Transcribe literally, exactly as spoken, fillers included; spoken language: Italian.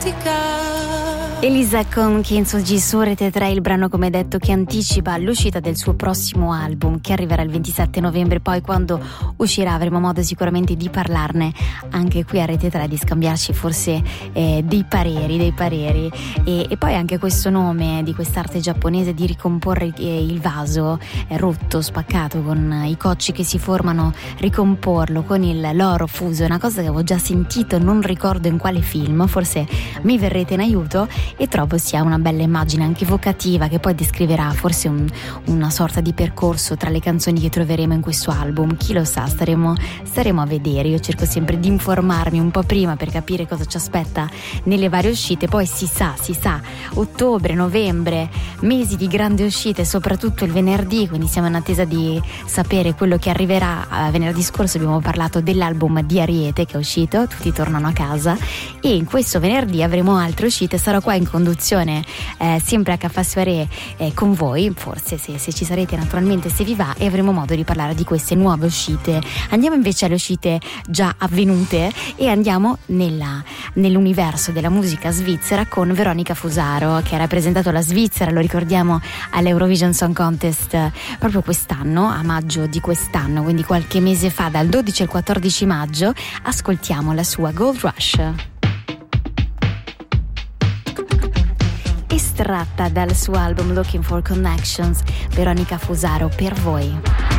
Elisa con Kenzo G su Rete tre, il brano come detto che anticipa l'uscita del suo prossimo album che arriverà il ventisette novembre. Poi quando uscirà avremo modo sicuramente di parlarne anche qui a Rete tre, di scambiarci forse eh, dei pareri, dei pareri e, e poi anche questo nome di quest'arte giapponese di ricomporre eh, il vaso eh, rotto, spaccato, con i cocci che si formano, ricomporlo con il l'oro fuso, è una cosa che avevo già sentito, non ricordo in quale film, forse mi verrete in aiuto, e trovo sia una bella immagine anche evocativa che poi descriverà forse un, una sorta di percorso tra le canzoni che troveremo in questo album. Chi lo sa, staremo, staremo a vedere. Io cerco sempre di informarmi un po' prima per capire cosa ci aspetta nelle varie uscite, poi si sa, si sa, ottobre, novembre, mesi di grandi uscite, soprattutto il venerdì, quindi siamo in attesa di sapere quello che arriverà. Venerdì scorso abbiamo parlato dell'album di Ariete che è uscito, Tutti tornano a casa, e in questo venerdì avremo altre uscite. Sarò qua in conduzione eh, sempre a Caffè Soirée eh, con voi, forse se, se ci sarete, naturalmente, se vi va, e avremo modo di parlare di queste nuove uscite. Andiamo invece alle uscite già avvenute e andiamo nella, nell'universo della musica svizzera con Veronica Fusaro, che ha rappresentato la Svizzera, lo ricordiamo, all'Eurovision Song Contest eh, proprio quest'anno, a maggio di quest'anno, quindi qualche mese fa, dal dodici al quattordici maggio. Ascoltiamo la sua Gold Rush, estratta dal suo album Looking for Connections. Veronica Fusaro per voi.